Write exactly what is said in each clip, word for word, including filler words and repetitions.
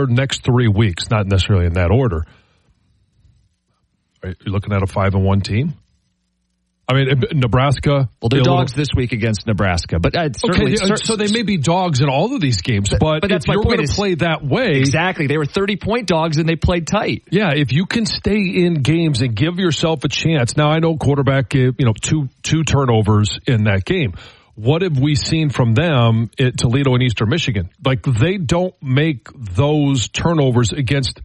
next three weeks, not necessarily in that order, are you looking at a five and one team? I mean, Nebraska. Well, they're dogs this week against Nebraska, but uh, okay, they, so they may be dogs in all of these games. But, but, but if you're going to play that way, exactly, they were thirty point dogs and they played tight. Yeah, if you can stay in games and give yourself a chance. Now, I know quarterback, you know, two two turnovers in that game. What have we seen from them at Toledo and Eastern Michigan? Like, they don't make those turnovers against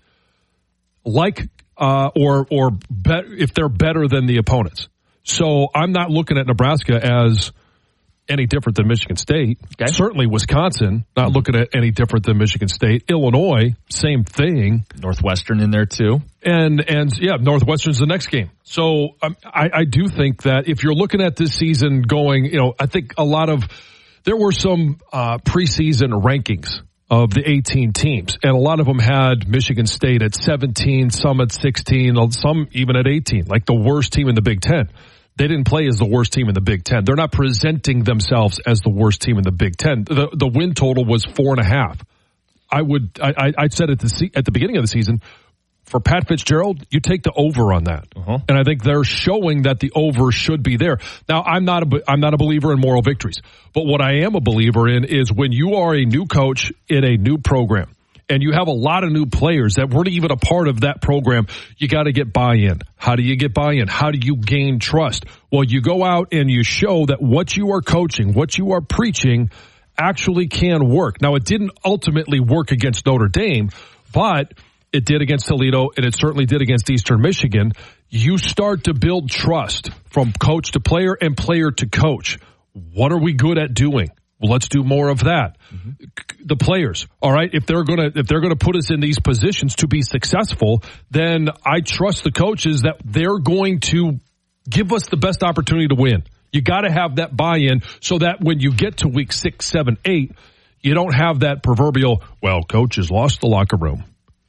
like uh, or or bet if they're better than the opponents. So I'm not looking at Nebraska as any different than Michigan State. Okay. Certainly Wisconsin, not looking at any different than Michigan State. Illinois, same thing. Northwestern in there too. And, and yeah, Northwestern's the next game. So um, I, I do think that if you're looking at this season going, you know, I think a lot of, there were some uh, preseason rankings of the eighteen teams, and a lot of them had Michigan State at seventeen, some at sixteen, some even at eighteen, like the worst team in the Big Ten. They didn't play as the worst team in the Big Ten. They're not presenting themselves as the worst team in the Big Ten. The the win total was four and a half. I would I I said at the at the beginning of the season, for Pat Fitzgerald, you take the over on that, uh-huh. and I think they're showing that the over should be there. Now, I'm not a I'm not a believer in moral victories, but what I am a believer in is when you are a new coach in a new program, and you have a lot of new players that weren't even a part of that program, you got to get buy-in. How do you get buy-in? How do you gain trust? Well, you go out and you show that what you are coaching, what you are preaching, actually can work. Now, it didn't ultimately work against Notre Dame, but it did against Toledo, and it certainly did against Eastern Michigan. You start to build trust from coach to player and player to coach. What are we good at doing? Well, let's do more of that. Mm-hmm. The players, all right, if they're going to if they're going to put us in these positions to be successful, then I trust the coaches that they're going to give us the best opportunity to win. You got to have that buy-in so that when you get to week six, seven, eight, you don't have that proverbial, well, coach has lost the locker room.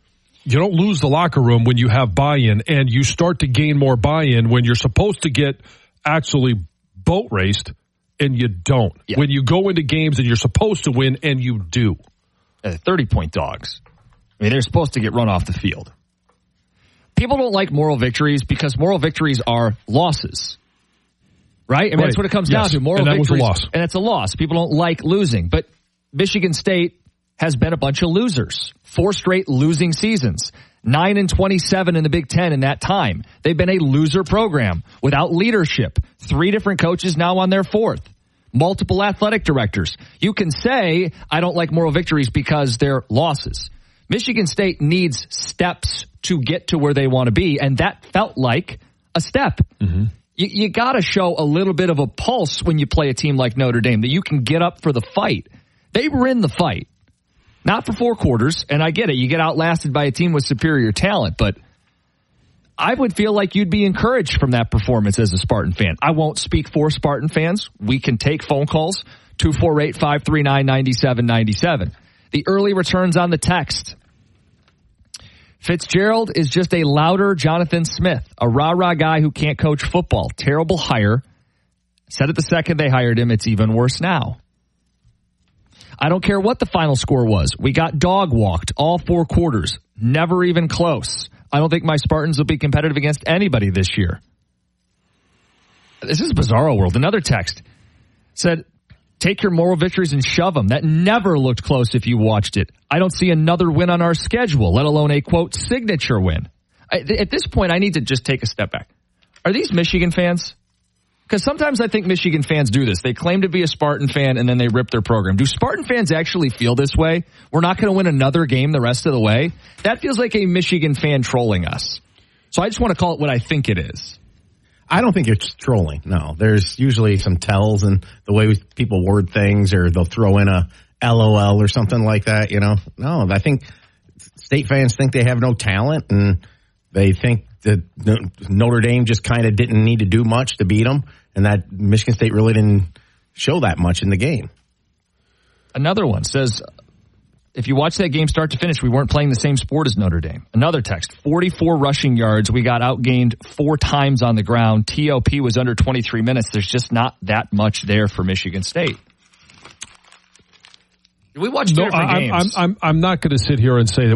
You don't lose the locker room when you have buy-in, and you start to gain more buy-in when you're supposed to get actually boat raced. And you don't. Yeah. When you go into games and you're supposed to win, and you do. Uh, thirty-point dogs. I mean, they're supposed to get run off the field. People don't like moral victories because moral victories are losses. Right? I mean, right. That's what it comes yes. down to. Moral and that victories. Was a loss. And it's a loss. People don't like losing. But Michigan State has been a bunch of losers. Four straight losing seasons. nine and twenty-seven in the Big Ten in that time. They've been a loser program without leadership. Three different coaches now on their fourth. Multiple athletic directors. You can say, I don't like moral victories because they're losses. Michigan State needs steps to get to where they want to be, and that felt like a step. Mm-hmm. You, you got to show a little bit of a pulse when you play a team like Notre Dame, that you can get up for the fight. They were in the fight. Not for four quarters, and I get it. You get outlasted by a team with superior talent, but I would feel like you'd be encouraged from that performance as a Spartan fan. I won't speak for Spartan fans. We can take phone calls, two four eight, five three nine, nine seven nine seven. The early returns on the text. Fitzgerald is just a louder Jonathan Smith, a rah-rah guy who can't coach football. Terrible hire. Said it the second they hired him, it's even worse now. I don't care what the final score was. We got dog walked all four quarters. Never even close. I don't think my Spartans will be competitive against anybody this year. This is bizarro world. Another text said, take your moral victories and shove them. That never looked close if you watched it. I don't see another win on our schedule, let alone a, quote, signature win. I, at this point, I need to just take a step back. Are these Michigan fans? Because sometimes I think Michigan fans do this. They claim to be a Spartan fan, and then they rip their program. Do Spartan fans actually feel this way? We're not going to win another game the rest of the way? That feels like a Michigan fan trolling us. So I just want to call it what I think it is. I don't think it's trolling, no. There's usually some tells in the way people word things, or they'll throw in a L O L or something like that, you know. No, I think State fans think they have no talent, and they think that Notre Dame just kind of didn't need to do much to beat them, and that Michigan State really didn't show that much in the game. Another one says, if you watch that game start to finish, we weren't playing the same sport as Notre Dame. Another text, forty-four rushing yards. We got outgained four times on the ground. T O P was under twenty-three minutes. There's just not that much there for Michigan State. We watched no, different I'm, games. I'm, I'm, I'm not going to sit here and say that